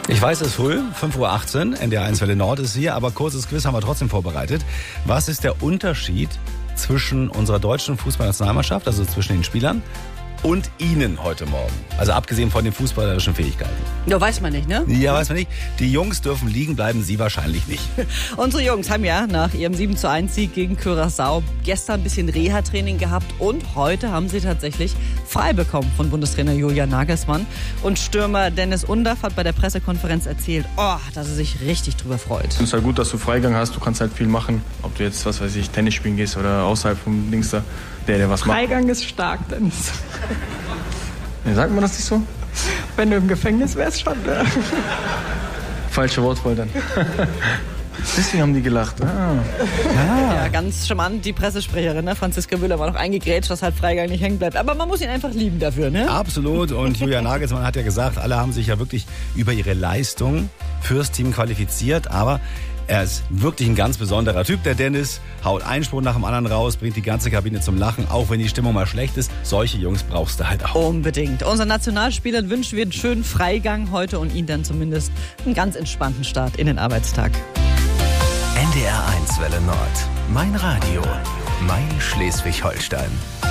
Ich weiß, es ist früh, 5:18 Uhr, NDR1 Welle Nord ist hier, aber kurzes Quiz haben wir trotzdem vorbereitet. Was ist der Unterschied zwischen unserer deutschen Fußballnationalmannschaft, also zwischen den Spielern, und Ihnen heute Morgen? Also abgesehen von den fußballerischen Fähigkeiten. Ja, weiß man nicht, ne? Ja, weiß man nicht. Die Jungs dürfen liegen bleiben, Sie wahrscheinlich nicht. Unsere Jungs haben ja nach ihrem 7:1 Sieg gegen Curaçao gestern ein bisschen Reha-Training gehabt und heute haben sie tatsächlich frei bekommen von Bundestrainer Julian Nagelsmann. Und Stürmer Dennis Undaff hat bei der Pressekonferenz erzählt, dass er sich richtig drüber freut. Es ist halt gut, dass du Freigang hast, du kannst halt viel machen. Ob du jetzt, was weiß ich, Tennis spielen gehst oder außerhalb vom Dings da, der was macht. Freigang ist stark, Dennis. Ja, sagt man das nicht so? Wenn du im Gefängnis wärst, schon. Ja. Falsche Wortwahl dann. Deswegen haben die gelacht. Ja, ganz charmant. Die Pressesprecherin, ne? Franziska Müller, war noch eingegrätscht, dass halt Freigang nicht hängen bleibt. Aber man muss ihn einfach lieben dafür, ne? Absolut. Und Julian Nagelsmann hat ja gesagt, alle haben sich ja wirklich über ihre Leistung fürs Team qualifiziert. Aber er ist wirklich ein ganz besonderer Typ, der Dennis. Haut einen Spruch nach dem anderen raus, bringt die ganze Kabine zum Lachen, auch wenn die Stimmung mal schlecht ist. Solche Jungs brauchst du halt auch. Unbedingt. Unseren Nationalspielern wünschen wir einen schönen Freigang heute und ihnen dann zumindest einen ganz entspannten Start in den Arbeitstag. NDR1 Welle Nord. Mein Radio. Mein Schleswig-Holstein.